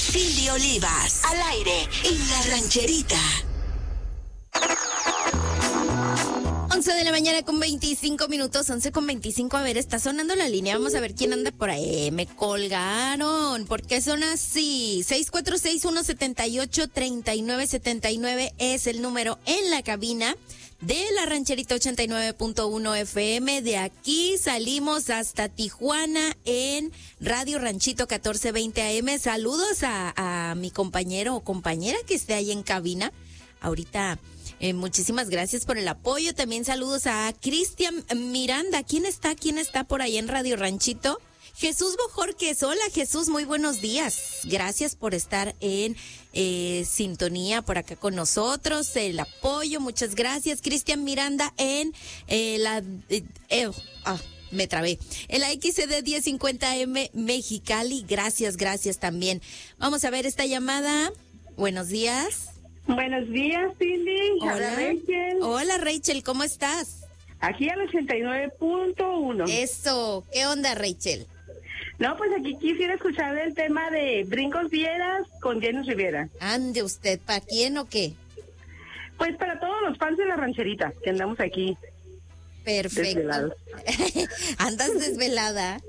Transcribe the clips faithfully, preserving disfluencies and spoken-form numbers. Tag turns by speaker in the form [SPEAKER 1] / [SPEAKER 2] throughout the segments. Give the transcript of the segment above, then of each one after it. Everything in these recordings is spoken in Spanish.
[SPEAKER 1] Cindy Olivas, al aire, en La Rancherita.
[SPEAKER 2] once de la mañana con veinticinco minutos, once con veinticinco. A ver, está sonando la línea. Vamos a ver quién anda por ahí. Me colgaron. ¿Por qué son así? seis cuatro seis, uno siete ocho, tres nueve siete nueve es el número en la cabina de La Rancherita ochenta y nueve punto uno F M. De aquí salimos hasta Tijuana en Radio Ranchito catorce veinte A M. Saludos a, a mi compañero o compañera que esté ahí en cabina. Ahorita... Eh, muchísimas gracias por el apoyo. También saludos a Cristian Miranda. ¿Quién está? ¿Quién está por ahí en Radio Ranchito? Jesús Bojorquez. Hola, Jesús, muy buenos días. Gracias por estar en eh, sintonía por acá con nosotros. El apoyo, muchas gracias. Cristian Miranda en eh, la... Eh, eh, ah. Me trabé. En la X C D diez cincuenta M Mexicali. Gracias, gracias también. Vamos a ver esta llamada. Buenos días.
[SPEAKER 3] Buenos días, Cindy.
[SPEAKER 2] Hola.
[SPEAKER 3] Hola, Rachel.
[SPEAKER 2] Hola, Rachel, ¿cómo estás?
[SPEAKER 3] Aquí al ochenta y nueve punto uno.
[SPEAKER 2] Eso, ¿qué onda, Rachel?
[SPEAKER 3] No, pues aquí quisiera escuchar el tema de Brincos Vieras con Jenny Rivera.
[SPEAKER 2] Ande usted, ¿para quién o qué?
[SPEAKER 3] Pues para todos los fans de La Rancherita, que andamos aquí.
[SPEAKER 2] Perfecto.
[SPEAKER 3] Desvelados.
[SPEAKER 2] ¿Andas desvelada?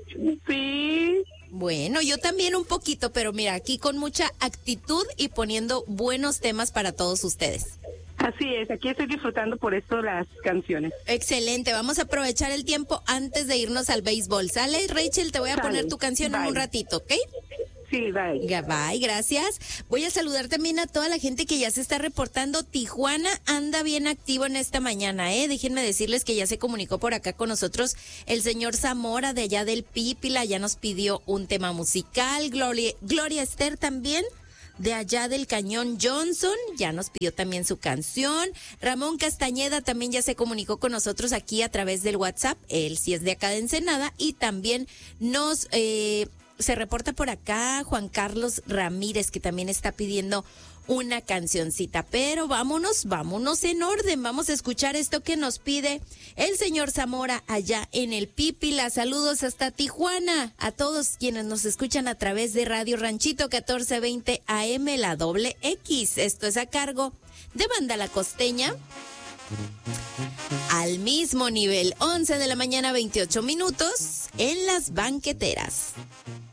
[SPEAKER 3] Sí.
[SPEAKER 2] Bueno, yo también un poquito, pero mira, aquí con mucha actitud y poniendo buenos temas para todos ustedes.
[SPEAKER 3] Así es, aquí estoy disfrutando por esto las canciones.
[SPEAKER 2] Excelente, vamos a aprovechar el tiempo antes de irnos al béisbol. ¿Sale, Rachel? Te voy a
[SPEAKER 3] Sale.
[SPEAKER 2] poner tu canción
[SPEAKER 3] Bye.
[SPEAKER 2] en un ratito, ¿ok?
[SPEAKER 3] Sí, bye.
[SPEAKER 2] Bye, gracias. Voy a saludar también a toda la gente que ya se está reportando. Tijuana anda bien activo en esta mañana, ¿eh? Déjenme decirles que ya se comunicó por acá con nosotros el señor Zamora de allá del Pípila, ya nos pidió un tema musical. Gloria, Gloria Esther también, de allá del Cañón Johnson, ya nos pidió también su canción. Ramón Castañeda también ya se comunicó con nosotros aquí a través del WhatsApp, él sí es de acá de Ensenada, y también nos... Eh, se reporta por acá Juan Carlos Ramírez, que también está pidiendo una cancioncita. Pero vámonos, vámonos en orden. Vamos a escuchar esto que nos pide el señor Zamora allá en el Pípila. Saludos hasta Tijuana a todos quienes nos escuchan a través de Radio Ranchito catorce veinte A M, la doble X. Esto es a cargo de Banda La Costeña. Al mismo nivel, once de la mañana, veintiocho minutos, en las banqueteras.